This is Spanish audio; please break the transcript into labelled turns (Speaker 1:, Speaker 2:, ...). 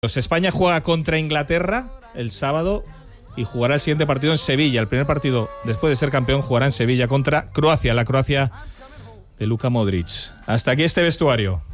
Speaker 1: España juega contra Inglaterra el sábado y jugará el siguiente partido en Sevilla. El primer partido, después de ser campeón, jugará en Sevilla contra Croacia, la Croacia de Luka Modric. Hasta aquí este vestuario.